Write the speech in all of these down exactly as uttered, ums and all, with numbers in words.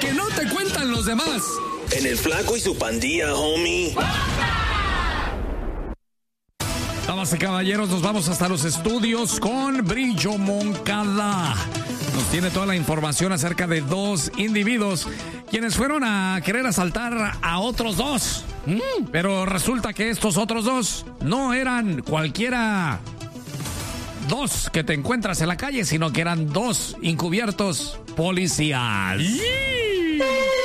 que no te cuentan los demás. En el Flaco y su pandilla, homie. Damas y caballeros, nos vamos hasta los estudios con Brillo Moncada. Nos tiene toda la información acerca de dos individuos quienes fueron a querer asaltar a otros dos. Mm. Pero resulta que estos otros dos no eran cualquiera dos que te encuentras en la calle, sino que eran dos encubiertos policías. ¡Sí!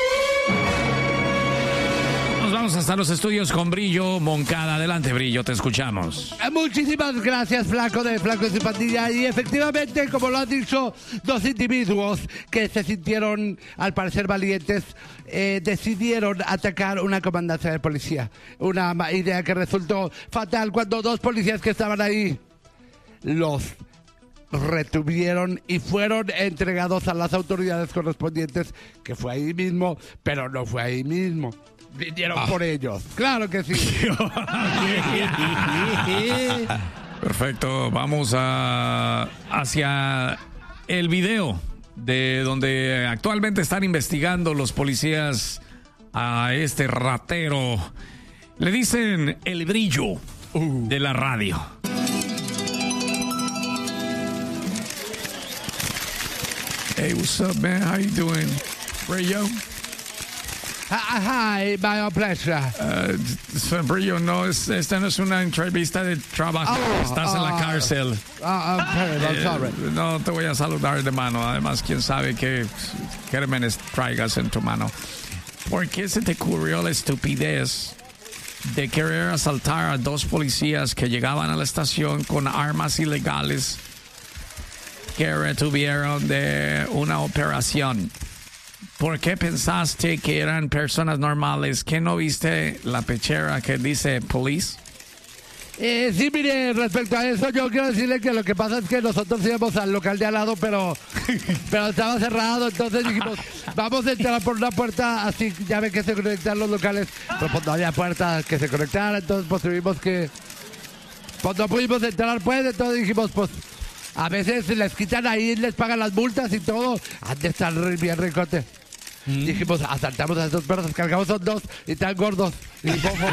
Nos vamos hasta los estudios con Brillo Moncada. Adelante, Brillo, te escuchamos. Muchísimas gracias, Flaco de Flaco y su pandilla. Y efectivamente, como lo han dicho, dos individuos que se sintieron, al parecer, valientes, eh, decidieron atacar una comandancia de policía. Una idea que resultó fatal cuando dos policías que estaban ahí los retuvieron y fueron entregados a las autoridades correspondientes, que fue ahí mismo, pero no fue ahí mismo. Vinieron ah. por ellos. Claro que sí. Perfecto. Vamos a hacia el video de donde actualmente están investigando los policías a este ratero. Le dicen el Brillo uh. de la radio. Hey, what's up, man? How you doing? Brillo? Hi, my pleasure. Uh, Brillo, no, es, esta no es una entrevista de trabajo. Oh, Estás uh, en la cárcel. Uh, I'm sorry, I'm sorry. Eh, no te voy a saludar de mano. Además, quién sabe qué gérmenes traigas en tu mano. ¿Por qué se te ocurrió la estupidez de querer asaltar a dos policías que llegaban a la estación con armas ilegales que retuvieron de una operación? ¿Por qué pensaste que eran personas normales? ¿Qué no viste la pechera que dice police? Eh, sí, mire, respecto a eso, yo quiero decirle que lo que pasa es que nosotros íbamos al local de al lado, pero, pero estaba cerrado, entonces dijimos, vamos a entrar por una puerta, así ya ven que se conectan los locales, pero pues no había puerta que se conectara, entonces pues tuvimos que, pues no pudimos entrar, pues, entonces dijimos, pues, a veces les quitan ahí, les pagan las multas y todo, han de estar bien ricote. Mm. Dijimos, asaltamos a estos perros, cargamos son dos y están gordos y bofos.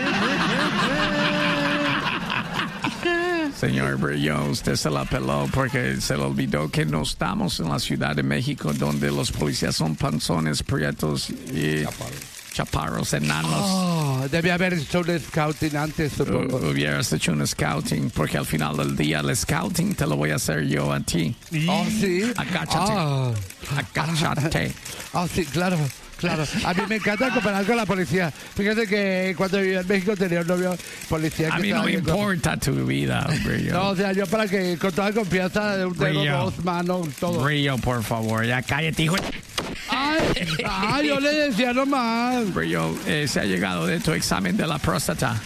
Señor Brillo, usted se la peló porque se le olvidó que no estamos en la Ciudad de México, donde los policías son panzones, prietos y chaparros, enanos. Oh, debía haber hecho un scouting antes, supongo. Uh, hubieras hecho un scouting, porque al final del día el scouting te lo voy a hacer yo a ti. Oh, sí. Agáchate. Oh. Agáchate. Oh, sí, claro. Claro, a mí me encanta comparar con la policía. Fíjate que cuando vivía en México tenía un novio policía que a mí no me importa con... tu vida, Brillo. No, o sea, yo para que con toda confianza de un dedo, dos manos, todo. Brillo, por favor, ya cállate, hijo. Ay, ay, yo le decía nomás. Brillo, eh, se ha llegado de tu examen de la próstata.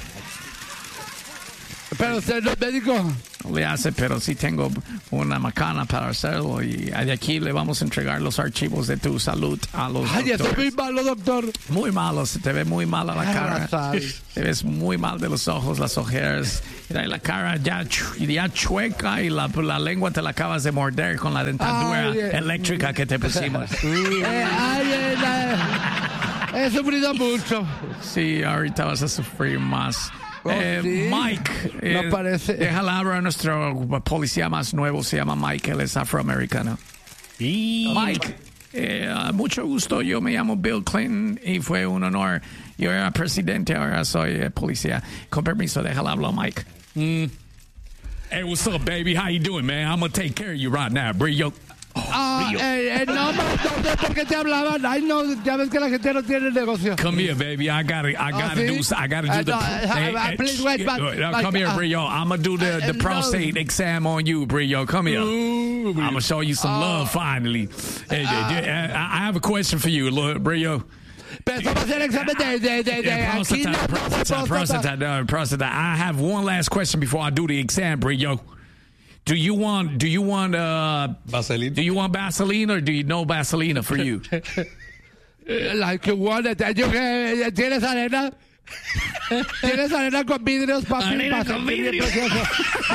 Pero usted no es médico. No le hace, pero sí tengo una macana para hacerlo y de aquí le vamos a entregar los archivos de tu salud a los Ay, doctores. eso es muy malo, doctor. Muy malo, se te ve muy mal a la cara. Ay, te ves muy mal de los ojos, las ojeras. Mira, y la cara ya, ya chueca y la, la lengua te la acabas de morder con la dentadura ay, eh. eléctrica que te pusimos. eh, ay, eh, eh, he sufrido mucho. Sí, ahorita vas a sufrir más. Oh, eh, ¿sí? Mike, eh, no parece. Déjala hablar a nuestro policía más nuevo, se llama Mike, él es afroamericano. Sí. Mike, eh, mucho gusto, yo me llamo Bill Clinton y fue un honor. Yo era presidente, ahora soy eh, policía. Con permiso, déjala hablar, Mike. Mm. Hey, what's up, baby? How you doing, man? I'm gonna take care of you right now, Brillo. Oh, ah, eh, eh, no, no, no sé por qué te hablaban. Ay, no, ya ves que la gente no tiene negocio. Come here, baby. I gotta, I gotta oh, do, I gotta do uh, the. no, hey, uh, please wait, but, uh, but, come here, uh, Brillo. I'm gonna do the, the uh, prostate no. exam on you, Brillo. Come here. Ooh, I'm gonna show you some oh. love finally. Hey, uh, I have a question for you, Brillo. Pero eso va a ser examen de, de, de, de yeah, aquí, prostate, prostate, prostate, no, prostate. I have one last question before I do the exam, Brillo. Do you want? Do you want? Uh, Vaseline. Do you want Vaseline or do you know Vaseline for you? Like you want it. ¿Tienes arena? ¿Tienes arena con vidrios, papi? Arena con vidrios.